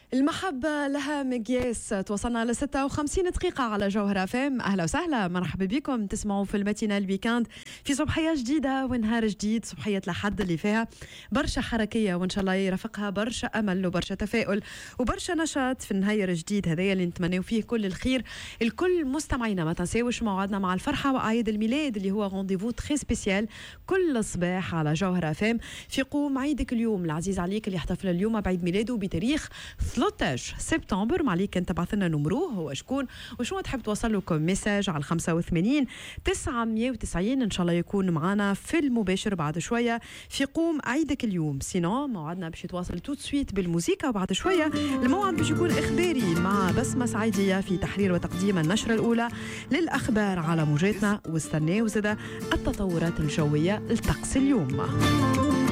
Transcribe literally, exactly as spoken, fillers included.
المحبة لها مقياس. توصلنا ل ستة وخمسين دقيقة على جوهرة فام. أهلا وسهلا، مرحبا بكم. تسمعوا في الماتينال ويكاند في صبحية جديدة ونهار جديد، صبحية لحد اللي فيها برشا حركية وإن شاء الله يرافقها برشا أمل وبرشا تفاؤل وبرشا نشاط في النهاية الجديد هذايا اللي نتمنوا فيه كل الخير الكل مستمعينا. ما تنساوش موعدنا مع الفرحة وعيد الميلاد اللي هو رونديفو تخي سبيسيال كل صباح على جوهرة فام. في قوم عيدك اليوم العزيز عليك اللي يحتفل اليوم بعيد ميلاده بتاريخ ثلاثة عشر سبتمبر، ما عليك انت بعث لنا نمروه هو شكون وشنو تحب توصل لكم ميساج على خمسة وثمانين تسعمية وتسعين. ان شاء الله يكون معنا في المباشر بعد شويه في قوم عيدك اليوم. سينو موعدنا باش يتواصل توت سويت بالموسيقى، وبعد شويه الموعد باش يكون اخباري مع بسمه سعيديه في تحرير وتقديم النشره الاولى للاخبار على موجاتنا، واستناو زاده التطورات الجويه لطقس اليوم.